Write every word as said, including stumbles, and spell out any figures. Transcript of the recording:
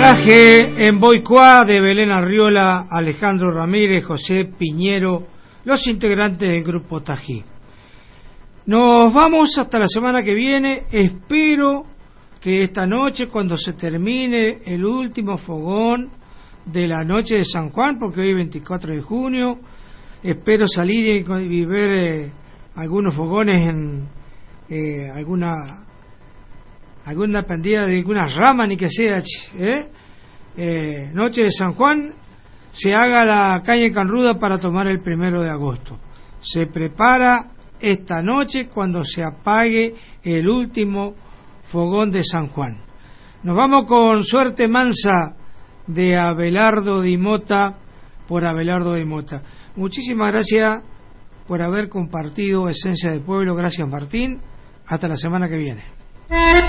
Traje en Boicuá de Belén Arriola, Alejandro Ramírez, José Piñero, los integrantes del grupo Tají. Nos vamos hasta la semana que viene. Espero que esta noche, cuando se termine el último fogón de la noche de San Juan, porque hoy es veinticuatro de junio, espero salir y ver eh, algunos fogones en eh, alguna alguna pendida de alguna rama, ni que sea, ¿eh? Eh, noche de San Juan, se haga la caña canruda para tomar el primero de agosto. Se prepara esta noche cuando se apague el último fogón de San Juan. Nos vamos con Suerte Mansa de Abelardo Di Mota, por Abelardo Di Mota. Muchísimas gracias por haber compartido Esencia del Pueblo. Gracias, Martín. Hasta la semana que viene.